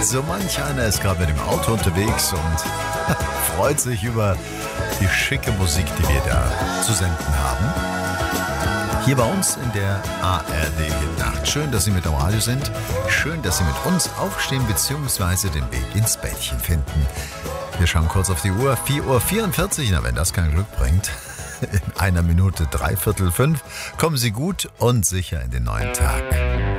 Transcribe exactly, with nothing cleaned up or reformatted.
So manch einer ist gerade mit dem Auto unterwegs und freut sich über die schicke Musik, die wir da zu senden haben. Hier bei uns in der A R D-Nacht. Schön, dass Sie mit am Radio sind. Schön, dass Sie mit uns aufstehen bzw. den Weg ins Bettchen finden. Wir schauen kurz auf die Uhr. vier Uhr vierundvierzig, na wenn das kein Glück bringt. In einer Minute dreiviertel fünf kommen Sie gut und sicher in den neuen Tag.